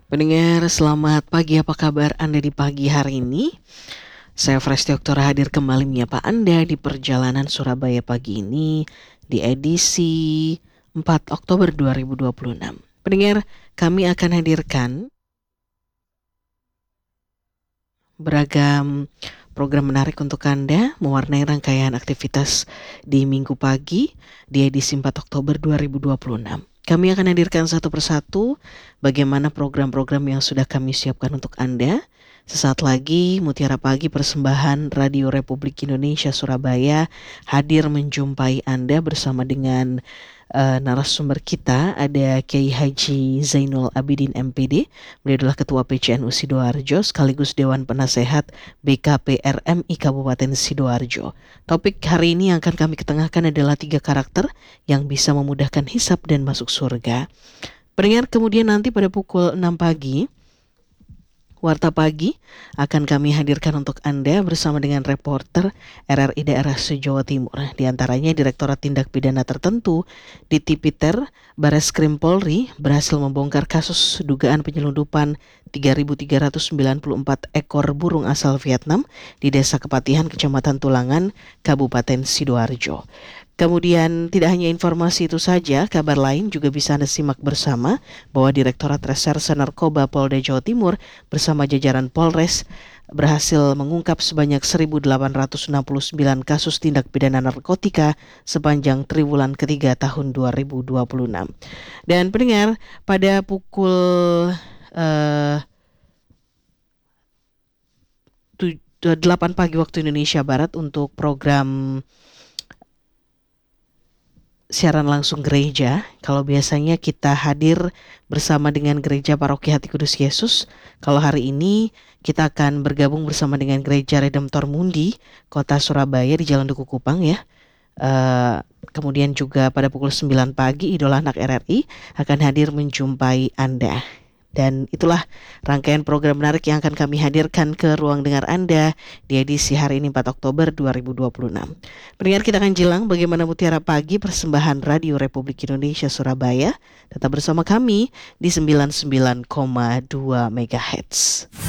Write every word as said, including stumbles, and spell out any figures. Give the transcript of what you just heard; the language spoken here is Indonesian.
Pendengar, selamat pagi. Apa kabar Anda di pagi hari ini? Saya Fresti Oktora hadir kembali menyapa Anda di perjalanan Surabaya pagi ini di edisi empat Oktober dua ribu dua puluh enam. Pendengar, kami akan hadirkan beragam program menarik untuk Anda mewarnai rangkaian aktivitas di minggu pagi di edisi empat Oktober dua ribu dua puluh enam. Kami akan hadirkan satu persatu bagaimana program-program yang sudah kami siapkan untuk Anda. Sesaat lagi Mutiara Pagi persembahan Radio Republik Indonesia Surabaya hadir menjumpai Anda bersama dengan uh, narasumber kita. Ada Kiai Haji Zainul Abidin M P D. Beliau adalah Ketua P C N U Sidoarjo sekaligus Dewan Penasehat B K P R M I Kabupaten Sidoarjo. Topik hari ini yang akan kami ketengahkan adalah tiga karakter yang bisa memudahkan hisab dan masuk surga. Pendengar, kemudian nanti pada pukul enam pagi Warta Pagi akan kami hadirkan untuk Anda bersama dengan reporter R R I daerah se-Jawa Timur. Di antaranya Direktorat Tindak Pidana Tertentu di Tipiter Bareskrim Polri berhasil membongkar kasus dugaan penyelundupan tiga ribu tiga ratus sembilan puluh empat ekor burung asal Vietnam di Desa Kepatihan, Kecamatan Tulangan, Kabupaten Sidoarjo. Kemudian tidak hanya informasi itu saja, kabar lain juga bisa Anda simak bersama bahwa Direktorat Reserse Narkoba Polda Jawa Timur bersama jajaran Polres berhasil mengungkap sebanyak seribu delapan ratus enam puluh sembilan kasus tindak pidana narkotika sepanjang triwulan ketiga tahun dua ribu dua puluh enam. Dan pendengar, pada pukul uh, delapan pagi waktu Indonesia Barat untuk program siaran langsung gereja. Kalau biasanya kita hadir bersama dengan Gereja Paroki Hati Kudus Yesus, kalau hari ini kita akan bergabung bersama dengan Gereja Redemptor Mundi Kota Surabaya di Jalan Duku Kupang ya. Uh, kemudian juga pada pukul sembilan pagi Idola Anak R R I akan hadir menjumpai Anda. Dan itulah rangkaian program menarik yang akan kami hadirkan ke ruang dengar Anda di edisi hari ini empat Oktober dua ribu dua puluh enam. Pendengar, kita akan jelang bagaimana Mutiara Pagi persembahan Radio Republik Indonesia Surabaya. Tetap bersama kami di sembilan puluh sembilan koma dua megahertz.